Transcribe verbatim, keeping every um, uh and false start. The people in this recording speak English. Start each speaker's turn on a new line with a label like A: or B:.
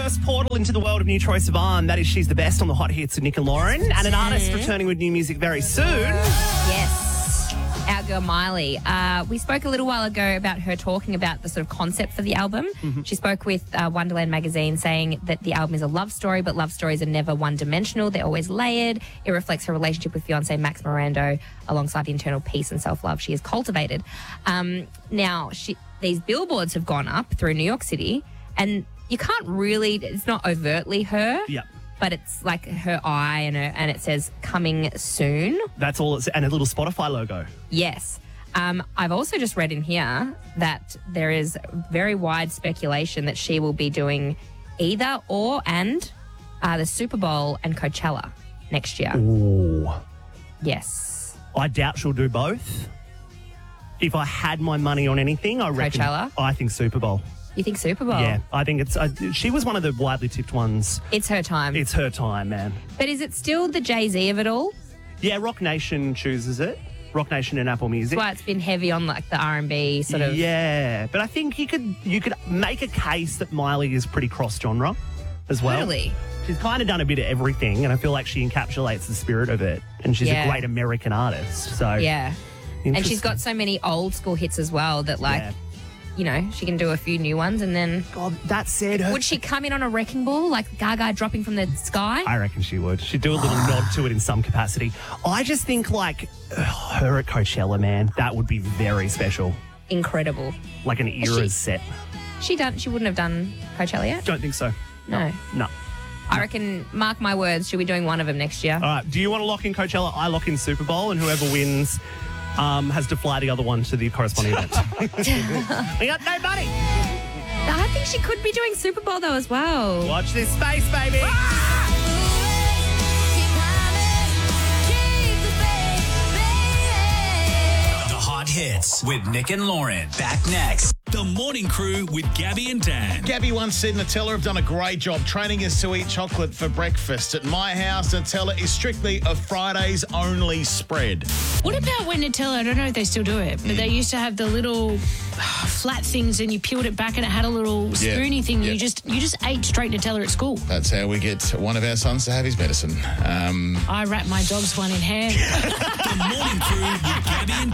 A: first portal into the world of new Troye Sivan. That is She's the Best on the Hot Hits of Nick and Lauren. And an artist returning with new music very soon.
B: Yes. Our girl Miley. Uh, we spoke a little while ago about her talking about the sort of concept for the album. Mm-hmm. She spoke with uh, Wonderland magazine saying that the album is a love story, but love stories are never one-dimensional. They're always layered. It reflects her relationship with fiancé Max Mirando alongside the internal peace and self-love she has cultivated. Um, now, she, these billboards have gone up through New York City, and you can't really, it's not overtly her.
A: Yep.
B: But it's like her eye and her, and it says coming soon.
A: That's all. It's, and a little Spotify logo.
B: Yes. Um, I've also just read in here that there is very wide speculation that she will be doing either or and uh, the Super Bowl and Coachella next year.
A: Ooh.
B: Yes.
A: I doubt she'll do both. If I had my money on anything, I reckon.
B: Coachella?
A: I think Super Bowl.
B: You think Super Bowl?
A: Yeah, I think it's. Uh, she was one of the widely tipped ones.
B: It's her time.
A: It's her time, man.
B: But is it still the Jay-Z of it all?
A: Yeah, Rock Nation chooses it. Rock Nation and Apple Music.
B: That's why it's been heavy on like the R and B sort of.
A: Yeah, but I think you could you could make a case that Miley is pretty cross-genre as well.
B: Really?
A: She's kind of done a bit of everything, and I feel like she encapsulates the spirit of it. And she's
B: Yeah.
A: a great American artist. So
B: Yeah. And she's
A: interesting.
B: got so many old school hits as well that like,
A: Yeah.
B: you know, she can do a few new ones and then...
A: God, that said, her.
B: Would she come in on a wrecking ball like Gaga dropping from the sky?
A: I reckon she would. She'd do a little nod to it in some capacity. I just think, like, ugh, her at Coachella, man, that would be very special.
B: Incredible.
A: Like an
B: she-
A: Eras set.
B: She done. She wouldn't have done Coachella yet?
A: Don't think so.
B: No.
A: No.
B: I reckon, mark my words, she'll be doing one of them next year.
A: All right, do you want to lock in Coachella? I lock in Super Bowl, and whoever wins um, has to fly the other one to the corresponding event. We got no money.
B: I think she could be doing Super Bowl though as well.
A: Watch this space, baby.
C: The Hot Hits with Nick and Lauren. Back next. The Morning Crew with Gabby and Dan.
D: Gabby once said Nutella have done a great job training us to eat chocolate for breakfast. At my house, Nutella is strictly a Fridays only spread.
E: What about when Nutella, I don't know if they still do it, but they used to have the little flat things and you peeled it back and it had a little
D: Yeah,
E: spoony thing.
D: yeah.
E: You just you just ate straight Nutella at school.
D: That's how we get one of our sons to have his medicine. Um,
E: I wrapped my dog's one in ham.
C: The Morning Crew with Gabby and